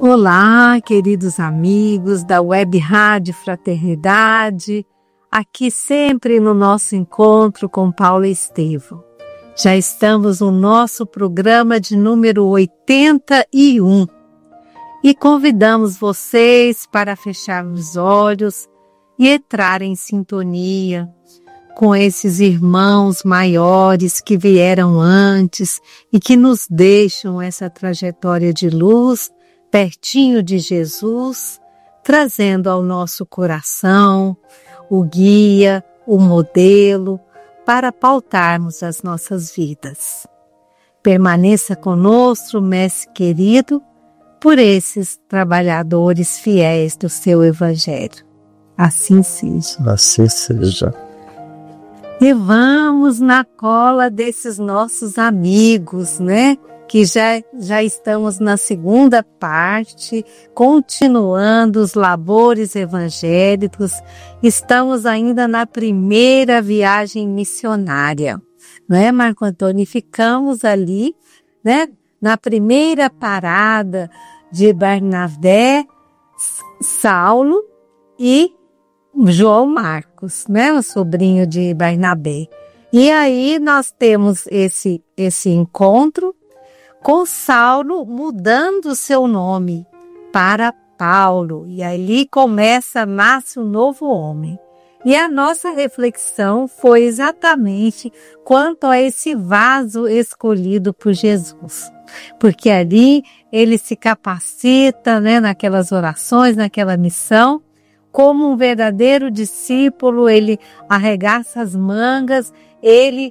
Olá, queridos amigos da Web Rádio Fraternidade, aqui sempre no nosso encontro com Paula Estevão. Já estamos no nosso programa de número 81 e convidamos vocês para fechar os olhos e entrar em sintonia com esses irmãos maiores que vieram antes e que nos deixam essa trajetória de luz pertinho de Jesus, trazendo ao nosso coração o guia, o modelo, para pautarmos as nossas vidas. Permaneça conosco, mestre querido, por esses trabalhadores fiéis do seu Evangelho. Assim seja. Assim seja. E vamos na cola desses nossos amigos, né? Que já estamos na segunda parte, continuando os labores evangélicos, estamos ainda na primeira viagem missionária, não é, Marco Antônio? E ficamos ali, né, na primeira parada de Barnabé, Saulo e João Marcos, né, o sobrinho de Barnabé. E aí nós temos esse encontro com Saulo mudando seu nome para Paulo. E ali nasce um novo homem. E a nossa reflexão foi exatamente quanto a esse vaso escolhido por Jesus. Porque ali ele se capacita, né, naquelas orações, naquela missão, como um verdadeiro discípulo, ele arregaça as mangas, ele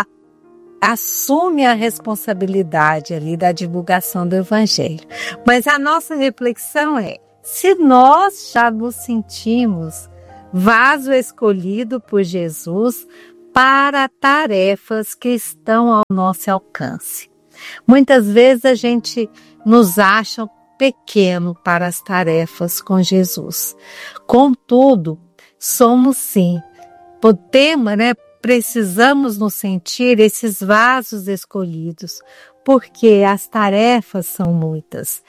assume a responsabilidade ali da divulgação do Evangelho. Mas a nossa reflexão é, se nós já nos sentimos vaso escolhido por Jesus para tarefas que estão ao nosso alcance. Muitas vezes a gente nos acha pequeno para as tarefas com Jesus. Contudo, somos sim, podemos, né? Precisamos nos sentir esses vasos escolhidos, porque as tarefas são muitas.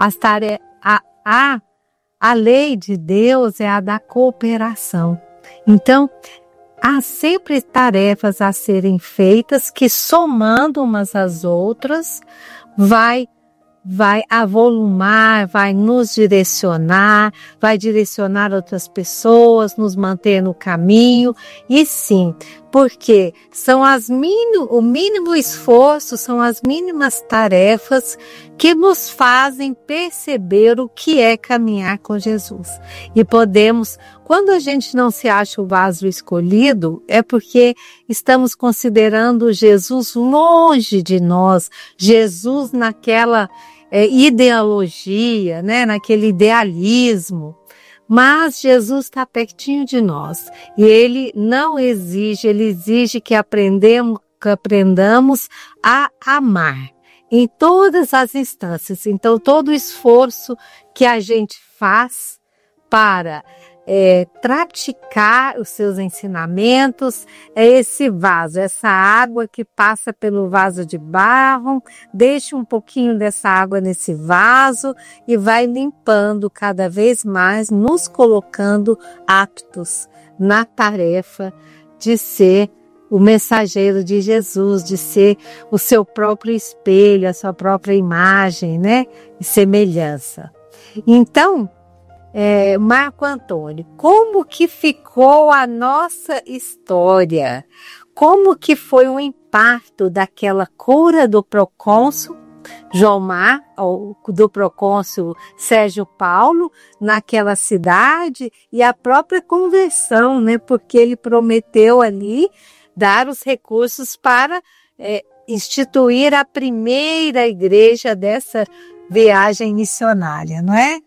A lei de Deus é a da cooperação. Então, há sempre tarefas a serem feitas que, somando umas às outras, vai avolumar, vai nos direcionar, vai direcionar outras pessoas, nos manter no caminho. E sim, porque são o mínimo esforço, são as mínimas tarefas que nos fazem perceber o que é caminhar com Jesus. E podemos, quando a gente não se acha o vaso escolhido, é porque estamos considerando Jesus longe de nós, Jesus naquela ideologia, né, naquele idealismo. Mas Jesus está pertinho de nós e Ele não exige, Ele exige que aprendamos a amar em todas as instâncias. Então, todo o esforço que a gente faz para praticar os seus ensinamentos, é esse vaso, essa água que passa pelo vaso de barro, deixa um pouquinho dessa água nesse vaso e vai limpando cada vez mais, nos colocando aptos na tarefa de ser o mensageiro de Jesus, de ser o seu próprio espelho, a sua própria imagem, né, e semelhança. Então, Marco Antônio, como que ficou a nossa história? Como que foi o impacto daquela cura do procônsul João Mar, ou do procônsul Sérgio Paulo, naquela cidade, e a própria conversão, né? Porque ele prometeu ali dar os recursos para instituir a primeira igreja dessa viagem missionária, não é?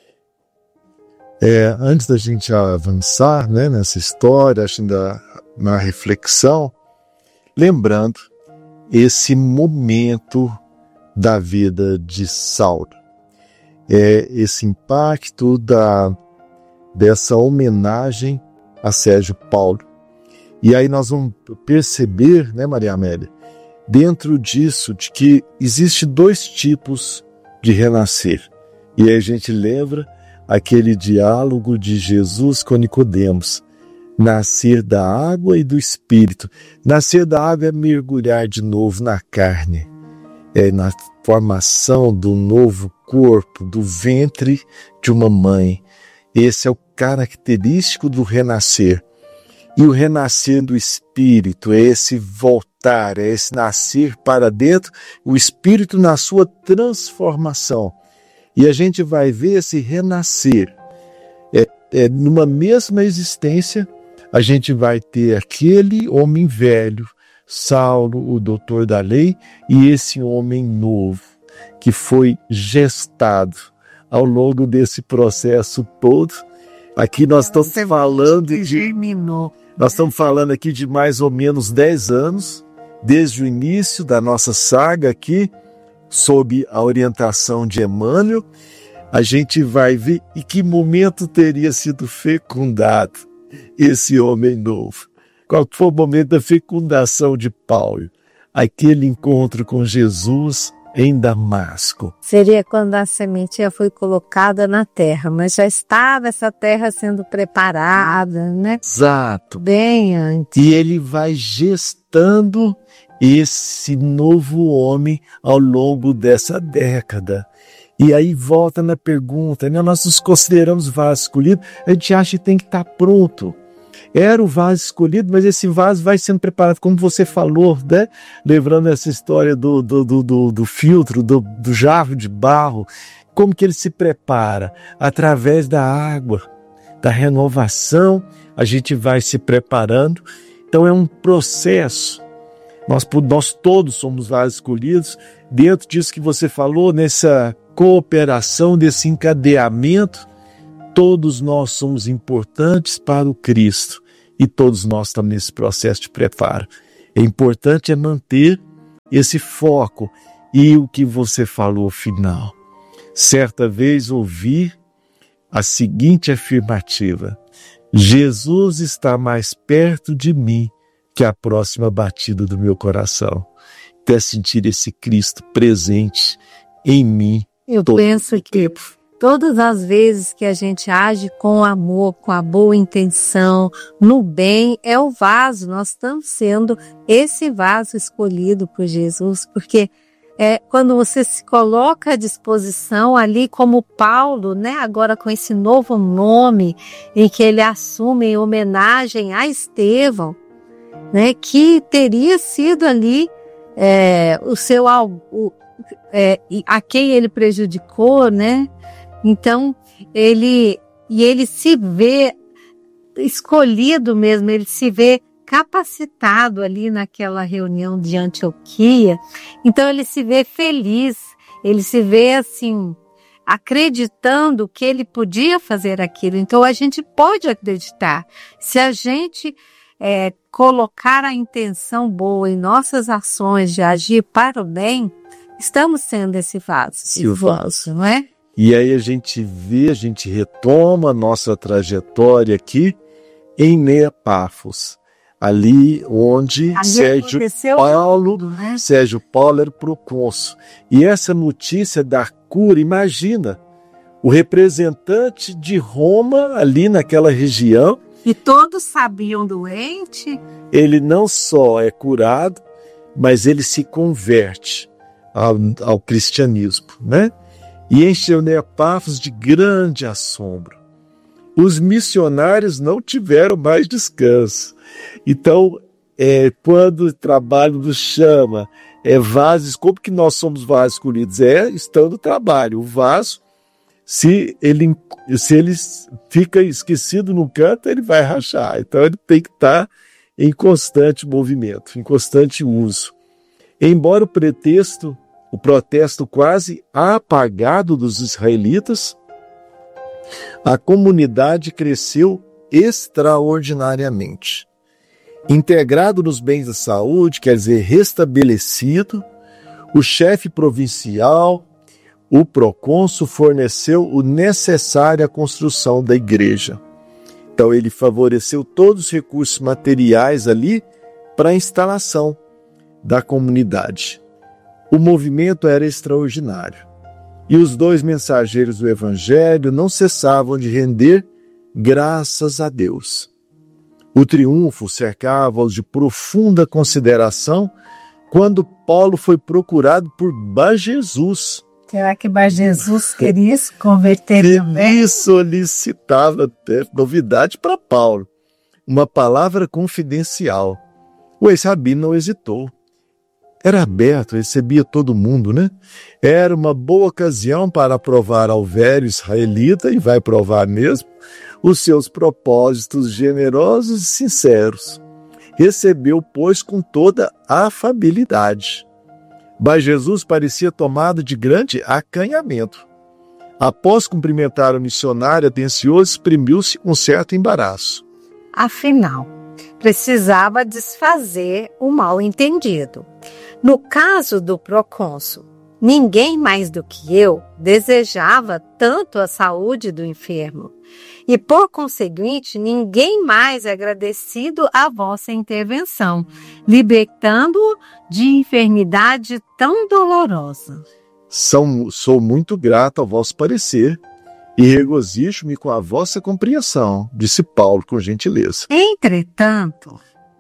Antes da gente avançar, né, nessa história, acho ainda na reflexão, lembrando esse momento da vida de Saulo, esse impacto dessa homenagem a Sérgio Paulo. E aí nós vamos perceber, né, Maria Amélia, dentro disso, de que existe dois tipos de renascer. E aí a gente lembra aquele diálogo de Jesus com Nicodemos. Nascer da água e do Espírito. Nascer da água é mergulhar de novo na carne. É na formação do novo corpo, do ventre de uma mãe. Esse é o característico do renascer. E o renascer do Espírito é esse voltar, é esse nascer para dentro, o Espírito na sua transformação. E a gente vai ver esse renascer. Numa mesma existência, a gente vai ter aquele homem velho, Saulo, o doutor da lei, e esse homem novo, que foi gestado ao longo desse processo todo. Aqui nós estamos falando nós estamos falando aqui de mais ou menos 10 anos, desde o início da nossa saga aqui, sob a orientação de Emmanuel. A gente vai ver em que momento teria sido fecundado esse homem novo. Qual foi o momento da fecundação de Paulo? Aquele encontro com Jesus em Damasco. Seria quando a semente já foi colocada na terra, mas já estava essa terra sendo preparada, né? Exato. Bem antes. E ele vai gestando esse novo homem ao longo dessa década. E aí volta na pergunta, né? Nós nos consideramos vaso escolhido, a gente acha que tem que estar pronto. Era o vaso escolhido, mas esse vaso vai sendo preparado, como você falou, né? Lembrando essa história do filtro, do jarro de barro, como que ele se prepara? Através da água, da renovação, a gente vai se preparando. Então é um processo. Nós todos somos vasos escolhidos, dentro disso que você falou, nessa cooperação, desse encadeamento, todos nós somos importantes para o Cristo e todos nós estamos nesse processo de preparo. É importante manter esse foco. E o que você falou final? Certa vez ouvi a seguinte afirmativa: Jesus está mais perto de mim que a próxima batida do meu coração. Até sentir esse Cristo presente em mim. Eu penso que todas as vezes que a gente age com amor, com a boa intenção, no bem, é o vaso. Nós estamos sendo esse vaso escolhido por Jesus, porque quando você se coloca à disposição ali como Paulo, né? Agora com esse novo nome em que ele assume em homenagem a Estevão, né? Que teria sido ali a quem ele prejudicou, né? Então, ele se vê escolhido mesmo, ele se vê capacitado ali naquela reunião de Antioquia. Então, ele se vê feliz, ele se vê assim, acreditando que ele podia fazer aquilo. Então, a gente pode acreditar. Se a gente colocar a intenção boa em nossas ações de agir para o bem, estamos sendo esse vaso, não é? E aí a gente retoma a nossa trajetória aqui em Neapáfos, ali onde Sérgio Paulo era procônsul. E essa notícia da cura, imagina, o representante de Roma ali naquela região. E todos sabiam doente. Ele não só é curado, mas ele se converte ao cristianismo, né? E encheu Neapáfos de grande assombro. Os missionários não tiveram mais descanso. Então, quando o trabalho nos chama, vasos, como que nós somos vasos escolhidos? Estando no trabalho. O vaso, se ele fica esquecido no canto, ele vai rachar. Então, ele tem que estar em constante movimento, em constante uso. Embora o protesto quase apagado dos israelitas, a comunidade cresceu extraordinariamente. Integrado nos bens da saúde, quer dizer, restabelecido, o chefe provincial, o procônsul, forneceu o necessário à construção da igreja. Então ele favoreceu todos os recursos materiais ali para a instalação da comunidade. O movimento era extraordinário. E os 2 mensageiros do Evangelho não cessavam de render graças a Deus. O triunfo cercava-os de profunda consideração quando Paulo foi procurado por Bar-Jesus. Será que Bar-Jesus queria se converter também? Ele solicitava até novidade para Paulo, uma palavra confidencial. O ex-rabino não hesitou. Era aberto, recebia todo mundo, né? Era uma boa ocasião para provar ao velho israelita, e vai provar mesmo, os seus propósitos generosos e sinceros. Recebeu, pois, com toda afabilidade. Bar-Jesus parecia tomado de grande acanhamento. Após cumprimentar o missionário atencioso, exprimiu-se um certo embaraço. Afinal, precisava desfazer o mal-entendido. No caso do procônsul, ninguém mais do que eu desejava tanto a saúde do enfermo. E, por conseguinte, ninguém mais é agradecido à vossa intervenção, libertando-o de enfermidade tão dolorosa. Sou muito grato ao vosso parecer e regozijo-me com a vossa compreensão, disse Paulo com gentileza. Entretanto,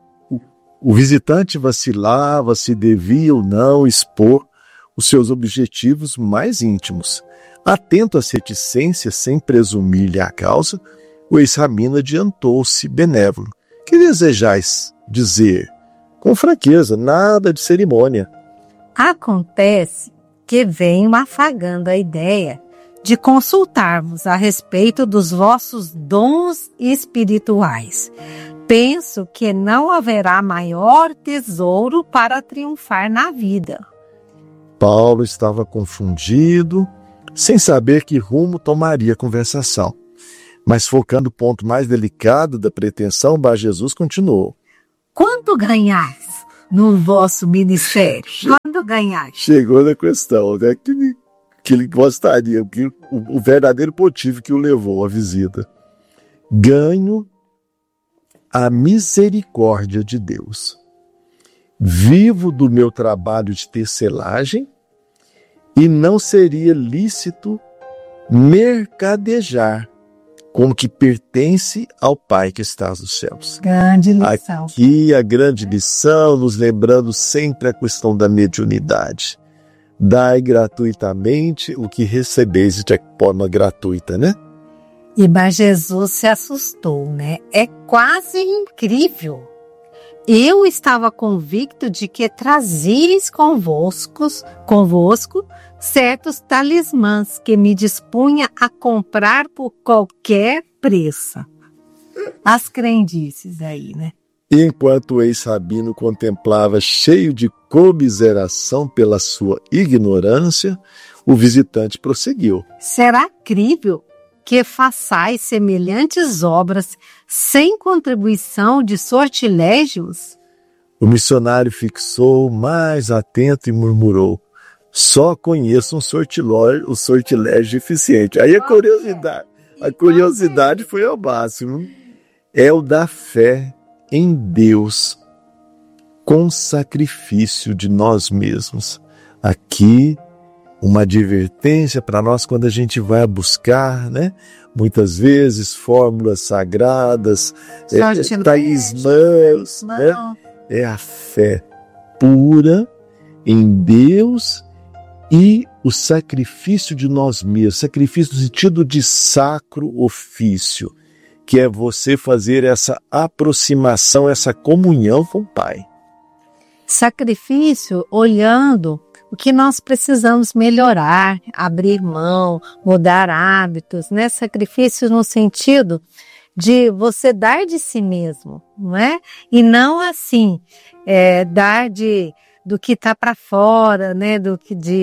o visitante vacilava se devia ou não expor os seus objetivos mais íntimos. Atento às reticências, sem presumir-lhe a causa, o ex-rabino adiantou-se benévolo. Que desejais dizer? Com franqueza, nada de cerimônia. acontece que venho afagando a ideia de consultarmos a respeito dos vossos dons espirituais. Penso que não haverá maior tesouro para triunfar na vida. Paulo estava confundido, sem saber que rumo tomaria a conversação. Mas focando o ponto mais delicado da pretensão, Bar-Jesus continuou. Quanto ganhais no vosso ministério? Quanto ganhais? Chegou na questão, né? Que ele gostaria, o verdadeiro motivo que o levou à visita. Ganho a misericórdia de Deus. Vivo do meu trabalho de tecelagem e não seria lícito mercadejar com o que pertence ao Pai que está nos céus. Grande lição. Aqui a grande lição, nos lembrando sempre a questão da mediunidade. Dai gratuitamente o que recebeis de forma gratuita, né? E Bar-Jesus se assustou, né? É quase incrível. Eu estava convicto de que trazieis convosco certos talismãs que me dispunha a comprar por qualquer preço. As crendices aí, né? Enquanto o ex-rabino contemplava cheio de comiseração pela sua ignorância, o visitante prosseguiu. Será crível que façais semelhantes obras sem contribuição de sortilégios? O missionário fixou mais atento e murmurou. Só conheço um sortilégio eficiente. Aí a curiosidade foi ao máximo. É o da fé em Deus com sacrifício de nós mesmos. Aqui, uma advertência para nós quando a gente vai buscar, né? Muitas vezes, fórmulas sagradas, talismãs, né? É a fé pura em Deus e o sacrifício de nós mesmos, sacrifício no sentido de sacro ofício, que é você fazer essa aproximação, essa comunhão com o Pai. Sacrifício olhando o que nós precisamos melhorar, abrir mão, mudar hábitos, né? Sacrifício no sentido de você dar de si mesmo, não é? E não assim, dar do que está para fora, né? Da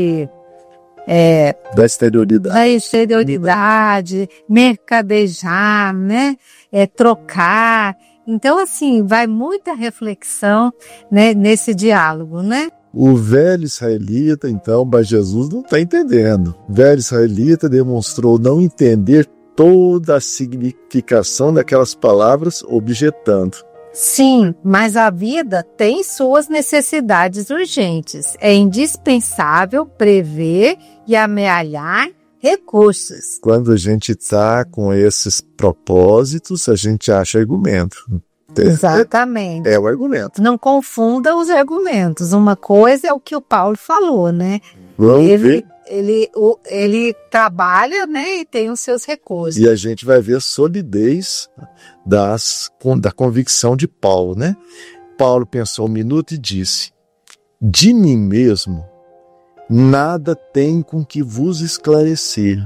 exterioridade. Da exterioridade, mercadejar, né? Trocar. Então, assim, vai muita reflexão, né, nesse diálogo, né? O velho israelita, então, Bar-Jesus não está entendendo. O velho israelita demonstrou não entender toda a significação daquelas palavras, objetando. Sim, mas a vida tem suas necessidades urgentes. É indispensável prever e amealhar recursos. Quando a gente está com esses propósitos, a gente acha argumento. Exatamente. É o argumento. Não confunda os argumentos. Uma coisa é o que o Paulo falou, né? Vamos ver. Ele trabalha, né, e tem os seus recursos. E a gente vai ver a solidez da convicção de Paulo, né? Paulo pensou um minuto e disse: de mim mesmo nada tem com que vos esclarecer,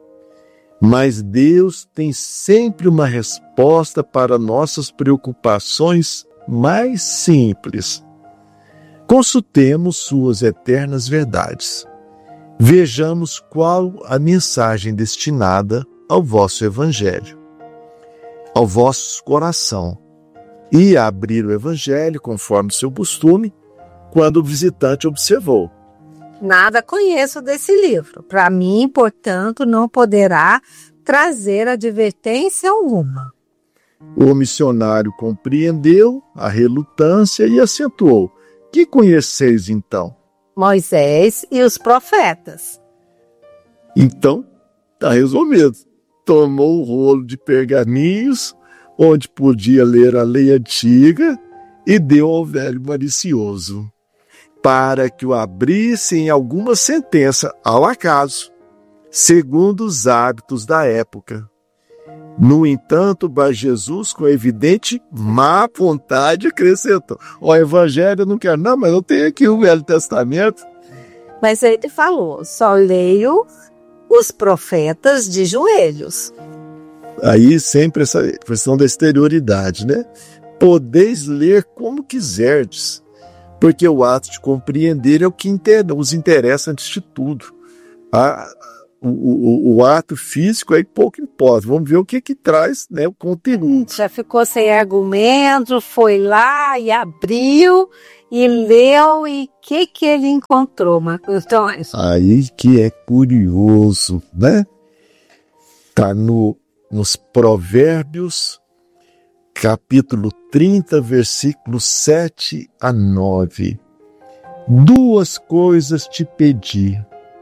mas Deus tem sempre uma resposta para nossas preocupações mais simples. Consultemos suas eternas verdades. Vejamos qual a mensagem destinada ao vosso evangelho, ao vosso coração. E abrir o evangelho, conforme o seu costume, quando o visitante observou: nada conheço desse livro. Para mim, portanto, não poderá trazer advertência alguma. O missionário compreendeu a relutância e acentuou: que conheceis então? Moisés e os profetas. Então, está resumido. Tomou o rolo de pergaminhos, onde podia ler a lei antiga, e deu ao velho malicioso, para que o abrisse em alguma sentença ao acaso, segundo os hábitos da época. No entanto, Jesus, com evidente má vontade, acrescentou: o evangelho eu não quero, não, mas eu tenho aqui o Velho Testamento. Mas ele falou: só leio os profetas de joelhos. Aí sempre essa questão da exterioridade, né? Podeis ler como quiserdes, porque o ato de compreender é o que os interessa antes de tudo. O ato físico aí pouco importa. Vamos ver o que traz, né, o conteúdo. Já ficou sem argumento, foi lá e abriu e leu, e o que ele encontrou, Marcos? Então, aí que é curioso, né? Está nos Provérbios, capítulo 30, versículos 7 a 9. Duas coisas te pedi,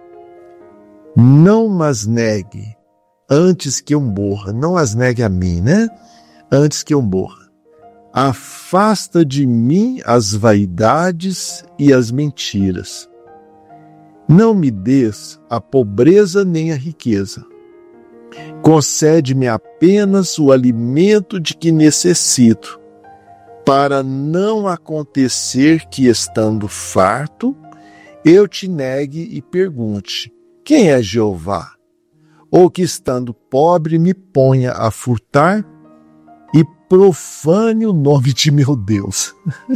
não mas negue, antes que eu morra. Não as negue a mim, né? Antes que eu morra. Afasta de mim as vaidades e as mentiras. Não me des a pobreza nem a riqueza. Concede-me apenas o alimento de que necessito, para não acontecer que, estando farto, eu te negue e pergunte: quem é Jeová? Ou que, estando pobre, me ponha a furtar e profane o nome de meu Deus.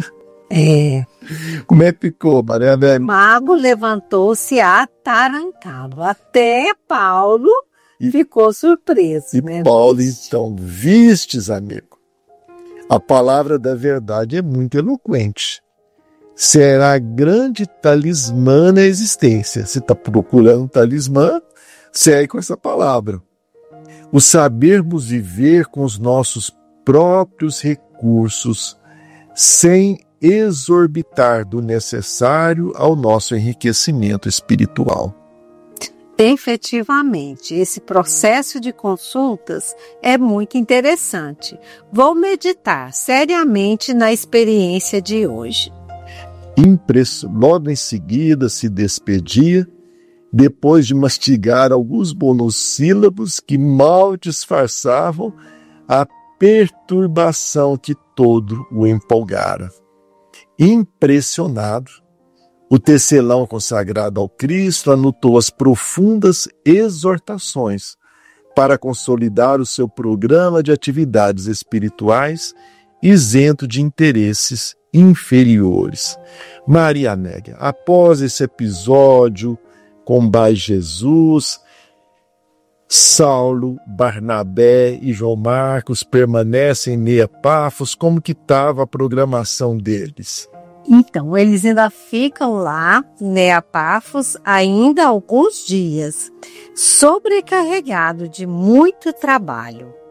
Como é que ficou, Maria? O mago levantou-se atarantado. Até Paulo ficou surpreso. E Paulo, então, vistes, amigo, a palavra da verdade é muito eloquente. Será grande talismã na existência. Você está procurando um talismã, segue com essa palavra. O sabermos viver com os nossos próprios recursos, sem exorbitar do necessário ao nosso enriquecimento espiritual. Efetivamente, esse processo de consultas é muito interessante. Vou meditar seriamente na experiência de hoje. Logo em seguida se despedia, depois de mastigar alguns monossílabos que mal disfarçavam a perturbação que todo o empolgara. Impressionado, o tecelão consagrado ao Cristo anotou as profundas exortações para consolidar o seu programa de atividades espirituais isento de interesses inferiores. Maria Négia, após esse episódio com Jesus, Saulo, Barnabé e João Marcos permanecem em Neapafos. Como que estava a programação deles? Então, eles ainda ficam lá, em Neapafos, ainda alguns dias, sobrecarregados de muito trabalho.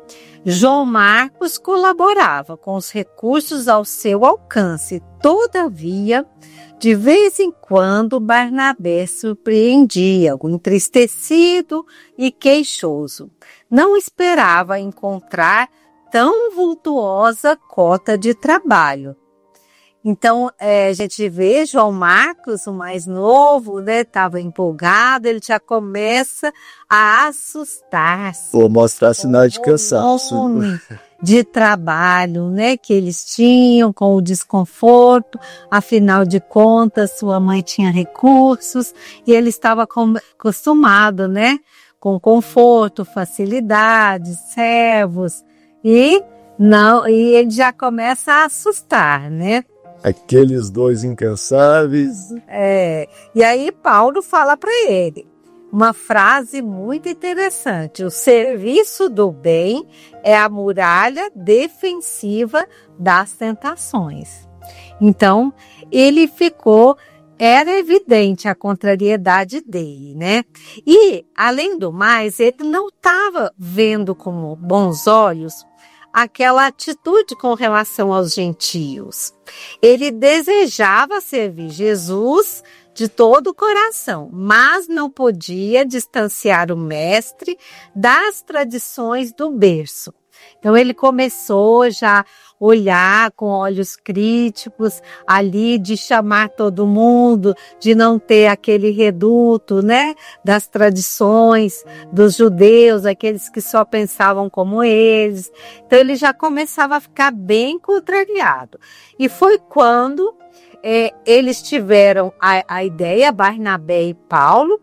João Marcos colaborava com os recursos ao seu alcance. Todavia, de vez em quando, Barnabé surpreendia, entristecido e queixoso. Não esperava encontrar tão vultuosa cota de trabalho. Então, a gente vê João Marcos, o mais novo, né, estava empolgado, ele já começa a assustar-se. Ou mostrar sinal de cansaço. De trabalho, né, que eles tinham, com o desconforto, afinal de contas, sua mãe tinha recursos e ele estava acostumado, né, com conforto, facilidade, servos, e ele já começa a assustar, né? Aqueles dois incansáveis. E aí Paulo fala para ele uma frase muito interessante: o serviço do bem é a muralha defensiva das tentações. Então, era evidente a contrariedade dele, né? E, além do mais, ele não estava vendo com bons olhos aquela atitude com relação aos gentios. Ele desejava servir Jesus de todo o coração, mas não podia distanciar o mestre das tradições do berço. Então ele começou já a olhar com olhos críticos ali, de chamar todo mundo, de não ter aquele reduto, né, das tradições dos judeus, aqueles que só pensavam como eles. Então ele já começava a ficar bem contrariado. E foi quando eles tiveram a ideia, Barnabé e Paulo,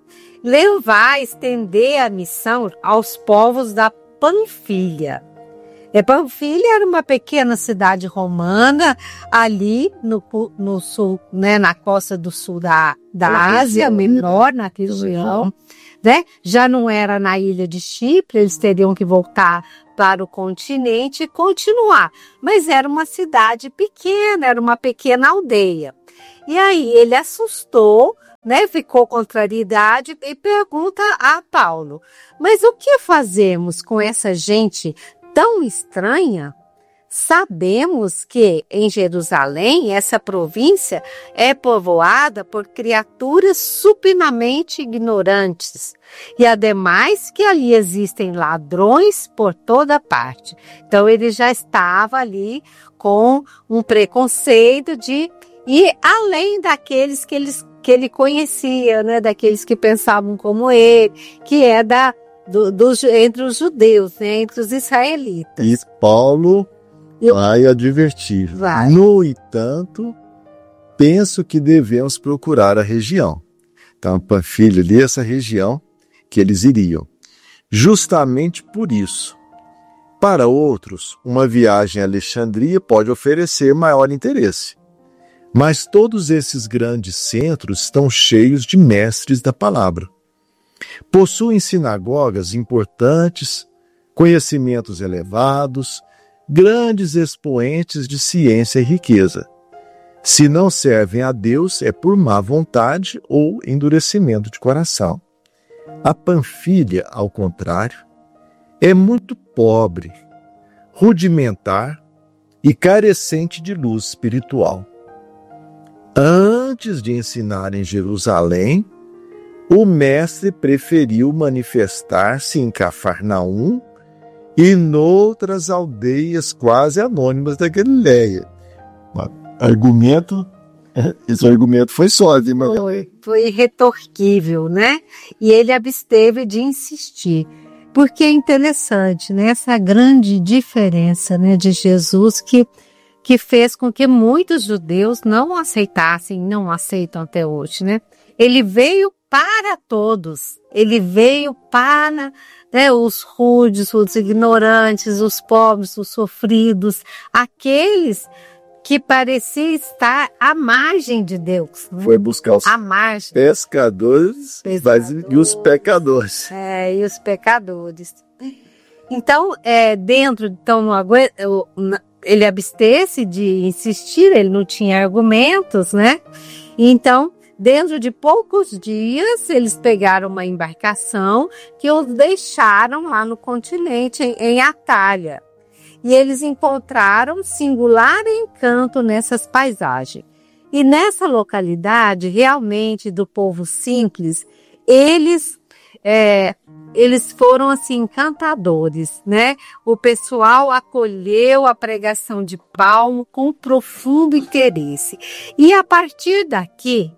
estender a missão aos povos da Panfilha. Panfilha era uma pequena cidade romana ali no sul, né, na costa do sul da Ásia Menor, na região, né? Já não era na ilha de Chipre, eles teriam que voltar para o continente e continuar. Mas era uma cidade pequena, era uma pequena aldeia. E aí ele assustou, né? Ficou contrariedade e pergunta a Paulo: mas o que fazemos com essa gente tão estranha? Sabemos que em Jerusalém, essa província é povoada por criaturas supinamente ignorantes, e ademais que ali existem ladrões por toda parte. Então ele já estava ali com um preconceito de ir além daqueles que ele conhecia, né? Daqueles que pensavam como ele, que é entre os judeus, né? Entre os israelitas. E Paulo vai advertir. No entanto, penso que devemos procurar a região. Então, Panfilha ali, essa região que eles iriam. Justamente por isso. Para outros, uma viagem a Alexandria pode oferecer maior interesse. Mas todos esses grandes centros estão cheios de mestres da palavra. Possuem sinagogas importantes, conhecimentos elevados, grandes expoentes de ciência e riqueza. Se não servem a Deus, é por má vontade ou endurecimento de coração. A Panfilha, ao contrário, é muito pobre, rudimentar e carecente de luz espiritual. Antes de ensinar em Jerusalém, o mestre preferiu manifestar-se em Cafarnaum e noutras aldeias quase anônimas da Galileia. Esse argumento foi sólido, mas... Foi irretorquível, né? E ele absteve de insistir. Porque é interessante, né? Essa grande diferença, né, de Jesus que fez com que muitos judeus não aceitassem, não aceitam até hoje, né? Ele veio para todos. Ele veio para, né, os rudes, os ignorantes, os pobres, os sofridos, aqueles que pareciam estar à margem de Deus. Né? Foi buscar os pescadores e os pecadores. E os pecadores. Então, ele absteve de insistir, ele não tinha argumentos, né? Então, dentro de poucos dias, eles pegaram uma embarcação que os deixaram lá no continente, em Atalha. e eles encontraram singular encanto nessas paisagens. E nessa localidade, realmente, do povo simples, eles foram assim encantadores, né? O pessoal acolheu a pregação de Paulo com profundo interesse. E a partir daqui,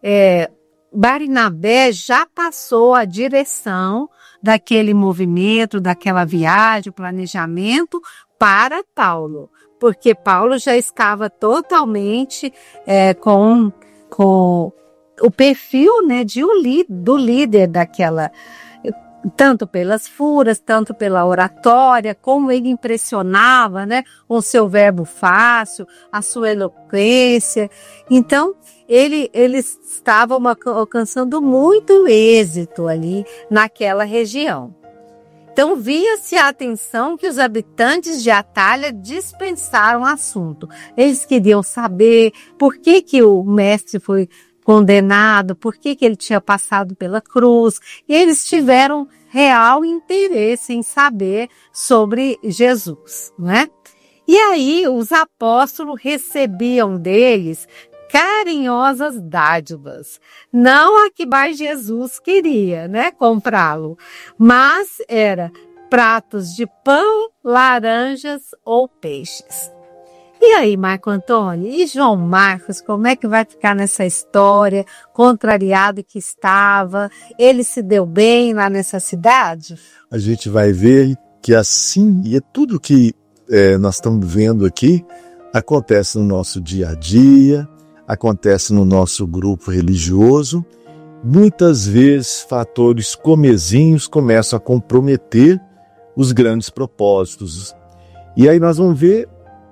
Barnabé já passou a direção daquele movimento, daquela viagem, planejamento para Paulo, porque Paulo já estava totalmente com o perfil, né, do líder daquela, tanto pelas furas, tanto pela oratória, como ele impressionava, né, com o seu verbo fácil, a sua eloquência. Então, eles estavam alcançando muito êxito ali naquela região. Então, via-se a atenção que os habitantes de Atália dispensaram o assunto. Eles queriam saber por que o mestre foi condenado, por que ele tinha passado pela cruz, e eles tiveram real interesse em saber sobre Jesus, não é? E aí os apóstolos recebiam deles carinhosas dádivas, não a que Bar Jesus queria, né, comprá-lo, mas era pratos de pão, laranjas ou peixes. E aí, Marco Antônio, e João Marcos, como é que vai ficar nessa história, contrariado que estava? Ele se deu bem lá nessa cidade? A gente vai ver que assim, e é tudo que nós estamos vendo aqui, acontece no nosso dia a dia, acontece no nosso grupo religioso. Muitas vezes, fatores comezinhos começam a comprometer os grandes propósitos. E aí nós vamos ver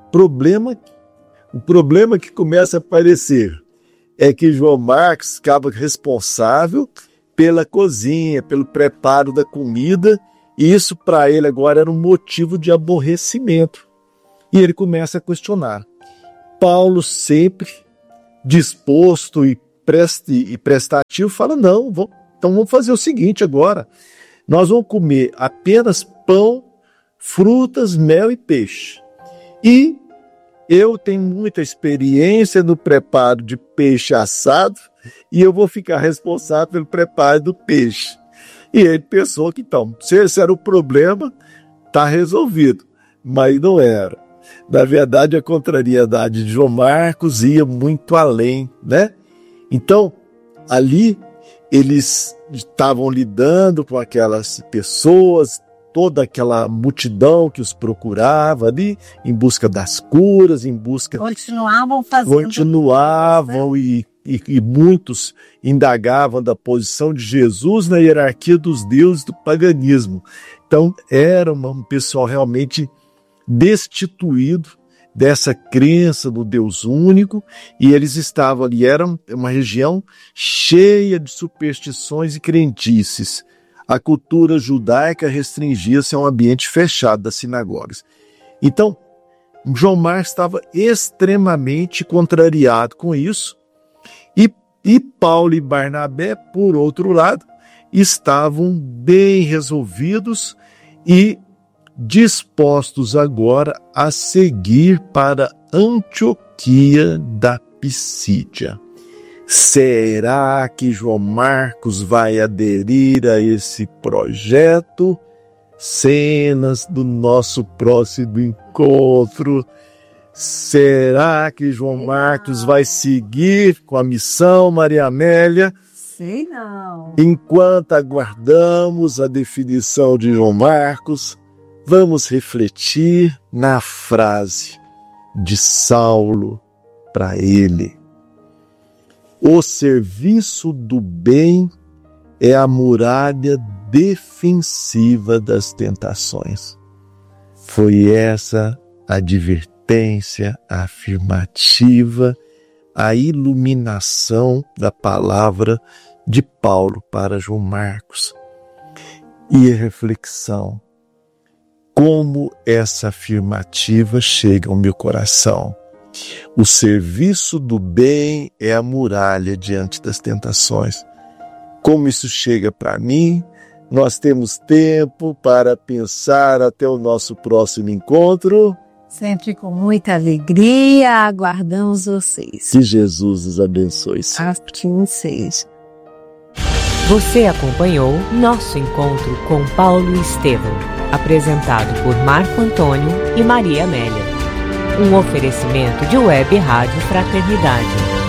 o problema que começa a aparecer é que João Marcos ficava responsável pela cozinha, pelo preparo da comida, e isso para ele agora era um motivo de aborrecimento. E ele começa a questionar. Paulo, sempre disposto e prestativo, fala, não, então vamos fazer o seguinte agora, nós vamos comer apenas pão, frutas, mel e peixe. E eu tenho muita experiência no preparo de peixe assado e eu vou ficar responsável pelo preparo do peixe. E ele pensou que, então, se esse era o problema, está resolvido. Mas não era. Na verdade, a contrariedade de João Marcos ia muito além, né? Então, ali, eles estavam lidando com aquelas pessoas, toda aquela multidão que os procurava ali, em busca das curas, em busca... Continuavam fazendo... Continuavam e muitos indagavam da posição de Jesus na hierarquia dos deuses do paganismo. Então, era um pessoal realmente destituído dessa crença no Deus único, e eles estavam ali, era uma região cheia de superstições e crendices. A cultura judaica restringia-se a um ambiente fechado das sinagogas. Então, João Marcos estava extremamente contrariado com isso, e Paulo e Barnabé, por outro lado, estavam bem resolvidos e dispostos agora a seguir para Antioquia da Pisídia. Será que João Marcos vai aderir a esse projeto? Cenas do nosso próximo encontro. Será que João Marcos vai seguir com a missão, Maria Amélia? Sei não. Enquanto aguardamos a definição de João Marcos, vamos refletir na frase de Saulo para ele. O serviço do bem é a muralha defensiva das tentações. Foi essa a advertência afirmativa, a iluminação da palavra de Paulo para João Marcos. E a reflexão, como essa afirmativa chega ao meu coração. O serviço do bem é a muralha diante das tentações. Como isso chega para mim nós temos tempo para pensar. Até o nosso próximo encontro. Sempre com muita alegria, aguardamos vocês. Que Jesus os abençoe. Assim seja. Você acompanhou nosso encontro com Paulo Estevão, apresentado por Marco Antônio e Maria Amélia. Um oferecimento de Web Rádio Fraternidade.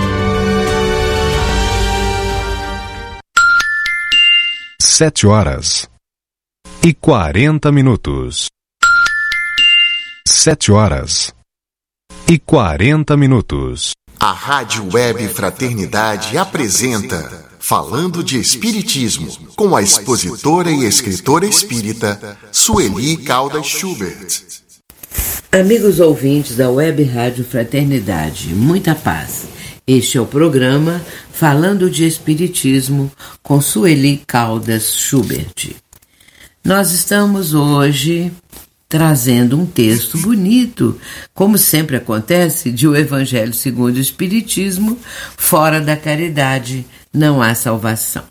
Sete horas e 40 minutos. 7 horas e 40 minutos. A Rádio Web Fraternidade apresenta Falando de Espiritismo, com a expositora e escritora espírita Sueli Caldas Schubert. Amigos ouvintes da Web Rádio Fraternidade, muita paz. Este é o programa Falando de Espiritismo com Sueli Caldas Schubert. Nós estamos hoje trazendo um texto bonito, como sempre acontece, de O Evangelho segundo o Espiritismo: fora da caridade não há salvação.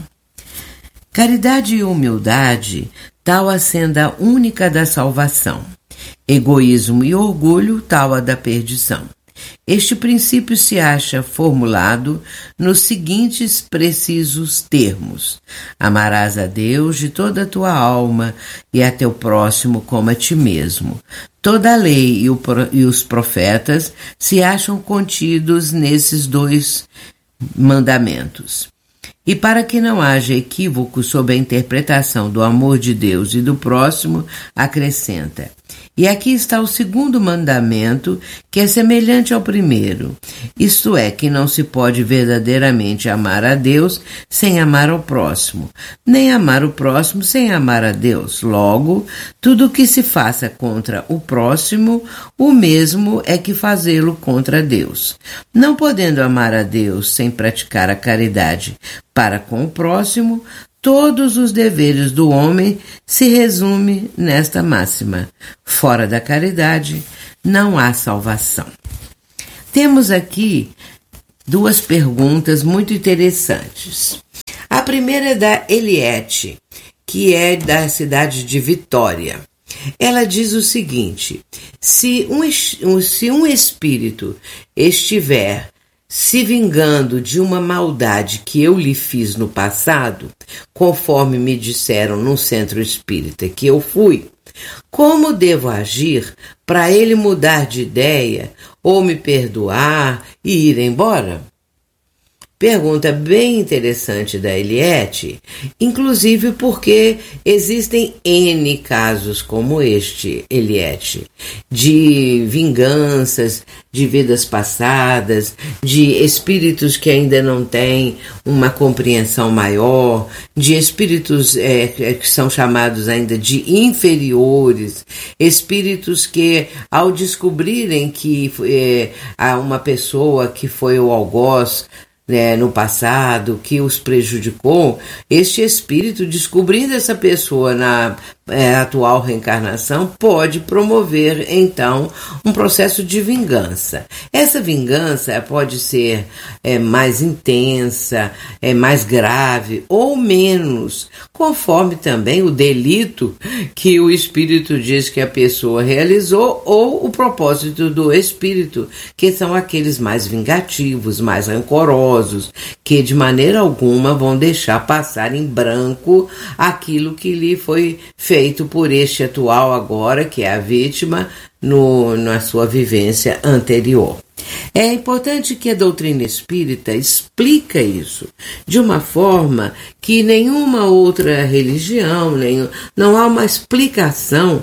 Caridade e humildade, tal a senda única da salvação. Egoísmo e orgulho, tal a da perdição. Este princípio se acha formulado nos seguintes precisos termos: amarás a Deus de toda a tua alma e a teu próximo como a ti mesmo. Toda a lei e os profetas se acham contidos nesses dois mandamentos. E para que não haja equívoco sobre a interpretação do amor de Deus e do próximo, acrescenta: e aqui está o segundo mandamento, que é semelhante ao primeiro. Isto é, que não se pode verdadeiramente amar a Deus sem amar ao próximo, nem amar o próximo sem amar a Deus. Logo, tudo o que se faça contra o próximo, o mesmo é que fazê-lo contra Deus. Não podendo amar a Deus sem praticar a caridade para com o próximo, todos os deveres do homem se resumem nesta máxima: fora da caridade não há salvação. Temos aqui duas perguntas muito interessantes. A primeira é da Eliette, que é da cidade de Vitória. Ela diz o seguinte: se um espírito estiver se vingando de uma maldade que eu lhe fiz no passado, conforme me disseram num centro espírita que eu fui, como devo agir para ele mudar de ideia ou me perdoar e ir embora? Pergunta bem interessante da Eliette, inclusive porque existem N casos como este, Eliette, de vinganças, de vidas passadas, de espíritos que ainda não têm uma compreensão maior, de espíritos que são chamados ainda de inferiores, espíritos que, ao descobrirem que há uma pessoa que foi o algoz no passado, que os prejudicou, este espírito, descobrindo essa pessoa na atual reencarnação, pode promover, então, um processo de vingança. Essa vingança pode ser mais intensa, mais grave ou menos, conforme também o delito que o espírito diz que a pessoa realizou ou o propósito do espírito, que são aqueles mais vingativos, mais rancorosos, que de maneira alguma vão deixar passar em branco aquilo que lhe foi feito por este atual agora, que é a vítima, na sua vivência anterior. É importante que a doutrina espírita explica isso de uma forma que nenhuma outra religião, não há uma explicação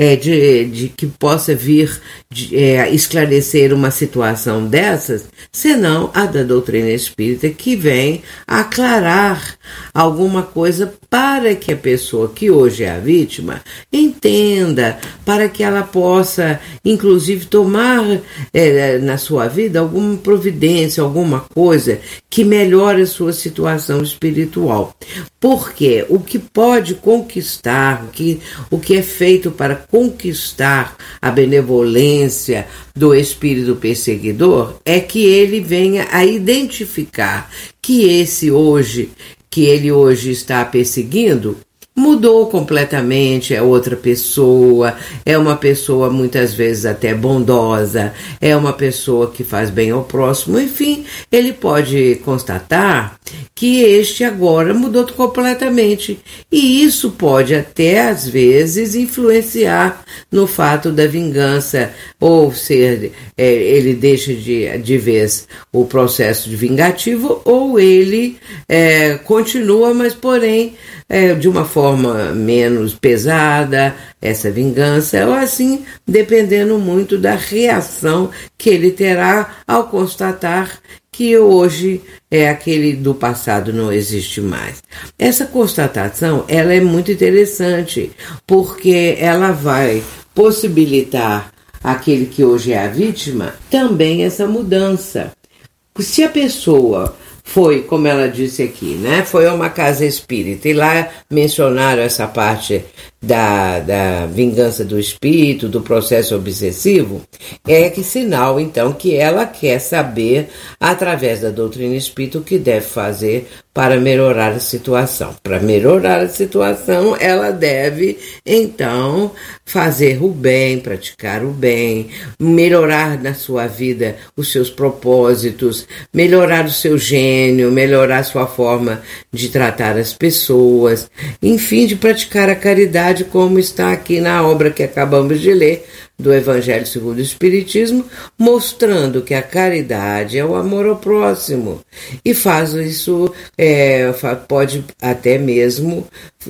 de que possa vir esclarecer uma situação dessas, senão a da doutrina espírita, que vem aclarar alguma coisa para que a pessoa que hoje é a vítima entenda, para que ela possa, inclusive, tomar na sua vida alguma providência, alguma coisa que melhore a sua situação espiritual. Porque o que pode conquistar, o que é feito para conquistar a benevolência do espírito perseguidor é que ele venha a identificar que ele hoje está perseguindo, mudou completamente, é outra pessoa, é uma pessoa muitas vezes até bondosa, é uma pessoa que faz bem ao próximo, enfim, ele pode constatar que este agora mudou completamente. E isso pode até, às vezes, influenciar no fato da vingança, ou ser, ele deixa de vez o processo de vingativo, ou ele continua, mas porém de uma forma menos pesada, essa vingança, ou assim, dependendo muito da reação que ele terá ao constatar que hoje aquele do passado não existe mais. Essa constatação, ela é muito interessante, porque ela vai possibilitar aquele que hoje é a vítima também essa mudança. Se a pessoa foi, como ela disse aqui, né? Foi a uma casa espírita e lá mencionaram essa parte da vingança do espírito, do processo obsessivo, é que sinal, então, que ela quer saber, através da doutrina espírita, o que deve fazer para melhorar a situação. Para melhorar a situação, ela deve, então, fazer o bem, praticar o bem, melhorar na sua vida os seus propósitos, melhorar o seu gênio, melhorar a sua forma de tratar as pessoas, enfim, de praticar a caridade, como está aqui na obra que acabamos de ler, do Evangelho segundo o Espiritismo, mostrando que a caridade é o amor ao próximo. E faz isso, pode até mesmo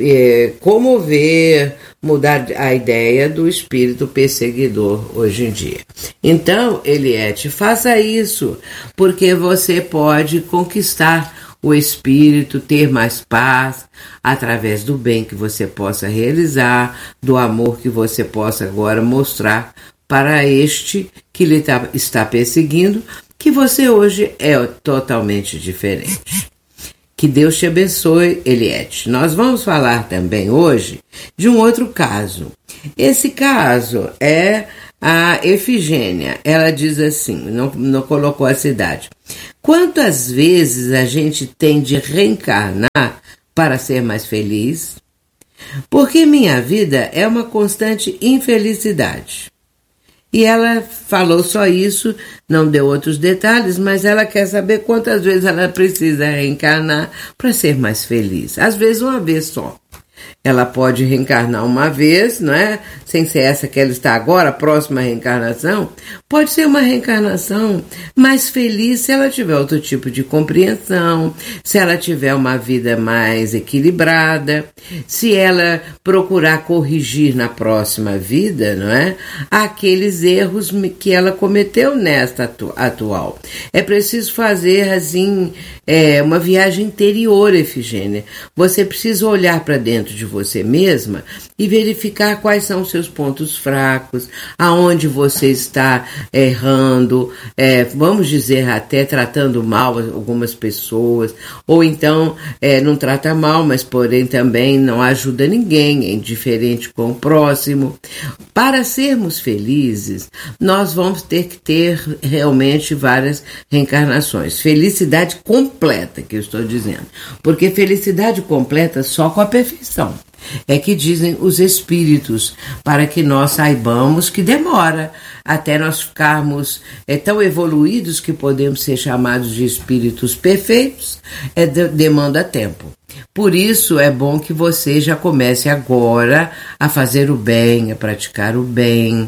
comover, mudar a ideia do espírito perseguidor hoje em dia. Então, Eliette, faça isso, porque você pode conquistar o espírito, ter mais paz, através do bem que você possa realizar, do amor que você possa agora mostrar para este que lhe está perseguindo, que você hoje é totalmente diferente. Que Deus te abençoe, Eliette. Nós vamos falar também hoje de um outro caso. Esse caso é a Efigênia. Ela diz assim, não colocou a cidade. Quantas vezes a gente tem de reencarnar para ser mais feliz? Porque minha vida é uma constante infelicidade. E ela falou só isso, não deu outros detalhes, mas ela quer saber quantas vezes ela precisa reencarnar para ser mais feliz. Às vezes uma vez só. Ela pode reencarnar uma vez, não é? Sem ser essa que ela está agora, a próxima reencarnação. Pode ser uma reencarnação mais feliz se ela tiver outro tipo de compreensão, se ela tiver uma vida mais equilibrada, se ela procurar corrigir na próxima vida, não é? Aqueles erros que ela cometeu nesta atual. É preciso fazer, assim, uma viagem interior, Efigênia. Você precisa olhar para dentro de você mesma e verificar quais são os seus pontos fracos, aonde você está errando, vamos dizer, até tratando mal algumas pessoas, ou então não trata mal, mas porém também não ajuda ninguém, é indiferente com o próximo. Para sermos felizes, nós vamos ter que ter realmente várias reencarnações. Felicidade completa, que eu estou dizendo, porque felicidade completa só com a perfeição. É que dizem os espíritos, para que nós saibamos que demora até nós ficarmos tão evoluídos que podemos ser chamados de espíritos perfeitos, demanda tempo. Por isso é bom que você já comece agora a fazer o bem, a praticar o bem,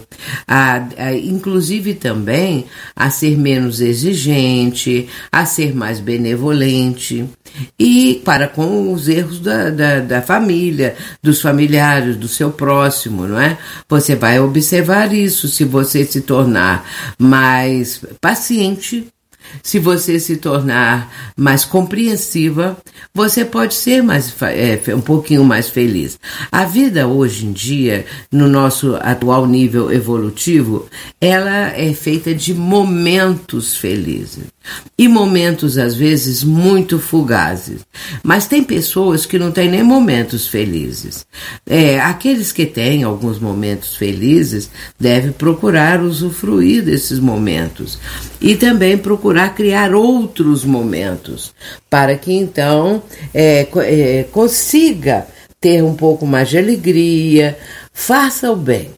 inclusive também a ser menos exigente, a ser mais benevolente e para com os erros da família, dos familiares, do seu próximo, não é? Você vai observar isso se você se tornar mais paciente. Se você se tornar mais compreensiva, você pode ser um pouquinho mais feliz. A vida hoje em dia, no nosso atual nível evolutivo, ela é feita de momentos felizes. E momentos, às vezes, muito fugazes. Mas tem pessoas que não têm nem momentos felizes. Aqueles que têm alguns momentos felizes devem procurar usufruir desses momentos. E também procurar criar outros momentos, para que então consiga ter um pouco mais de alegria. Faça o bem.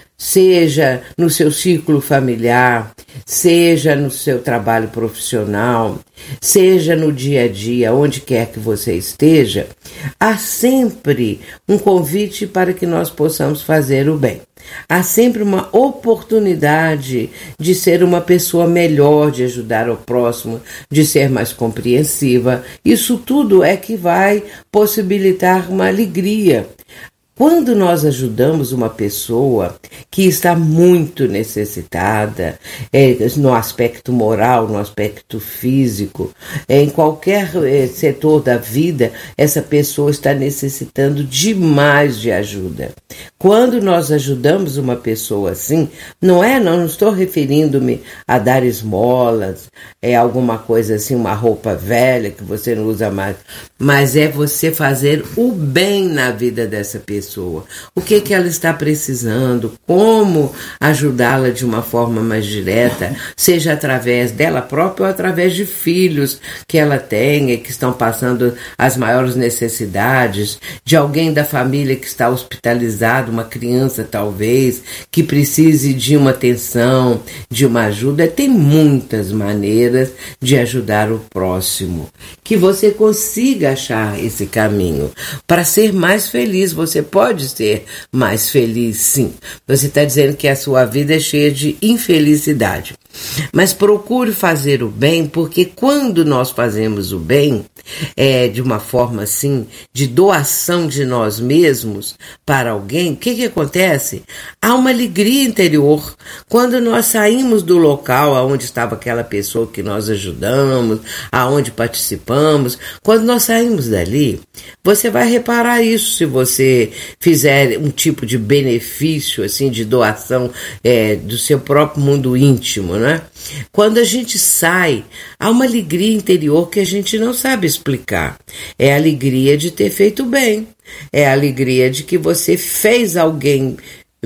Seja no seu círculo familiar, seja no seu trabalho profissional, seja no dia a dia, onde quer que você esteja, há sempre um convite para que nós possamos fazer o bem. Há sempre uma oportunidade de ser uma pessoa melhor, de ajudar o próximo, de ser mais compreensiva. Isso tudo é que vai possibilitar uma alegria. Quando nós ajudamos uma pessoa que está muito necessitada, no aspecto moral, no aspecto físico, em qualquer setor da vida, essa pessoa está necessitando demais de ajuda. Quando nós ajudamos uma pessoa assim, não estou referindo-me a dar esmolas, alguma coisa assim, uma roupa velha que você não usa mais, mas é você fazer o bem na vida dessa pessoa. O que ela está precisando, como ajudá-la de uma forma mais direta, seja através dela própria ou através de filhos que ela tenha, que estão passando as maiores necessidades, de alguém da família que está hospitalizado, uma criança talvez, que precise de uma atenção, de uma ajuda. Tem muitas maneiras de ajudar o próximo. Que você consiga achar esse caminho. Para ser mais feliz, você pode ser mais feliz, sim. Você está dizendo que a sua vida é cheia de infelicidade. Mas procure fazer o bem, porque quando nós fazemos o bem, de uma forma assim, de doação de nós mesmos para alguém, o que acontece? Há uma alegria interior. Quando nós saímos do local onde estava aquela pessoa que nós ajudamos, aonde participamos, quando nós saímos dali, você vai reparar isso se você fizer um tipo de benefício, assim, de doação do seu próprio mundo íntimo, né? Quando a gente sai, há uma alegria interior que a gente não sabe explicar. É a alegria de ter feito bem. É a alegria de que você fez alguém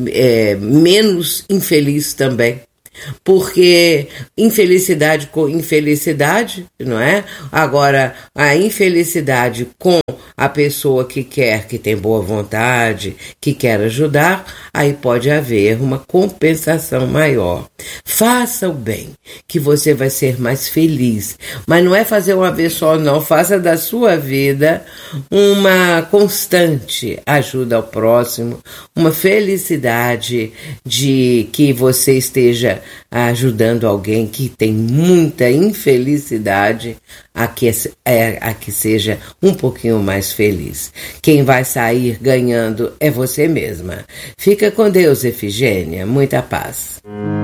menos infeliz também. Porque infelicidade com infelicidade, não é? Agora, a infelicidade com a pessoa que tem boa vontade, que quer ajudar, aí pode haver uma compensação maior. Faça o bem, que você vai ser mais feliz. Mas não é fazer uma vez só, não. Faça da sua vida uma constante ajuda ao próximo, uma felicidade de que você esteja ajudando alguém que tem muita infelicidade a que seja um pouquinho mais feliz. Quem vai sair ganhando é você mesma. Fica com Deus, Efigênia. Muita paz.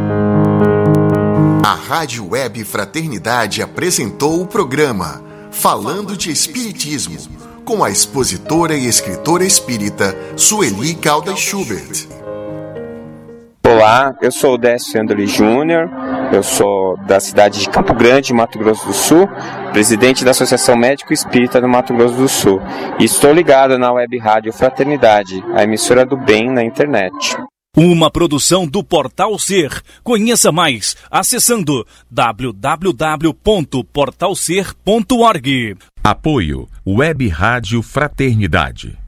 A Rádio Web Fraternidade apresentou o programa Falando de Espiritismo, com a expositora e escritora espírita Sueli Caldas Schubert. Olá, eu sou o Décio Andoli Júnior, eu sou da cidade de Campo Grande, Mato Grosso do Sul, presidente da Associação Médico Espírita do Mato Grosso do Sul, e estou ligado na Web Rádio Fraternidade, a emissora do bem na internet. Uma produção do Portal Ser. Conheça mais acessando www.portalser.org. Apoio Web Rádio Fraternidade.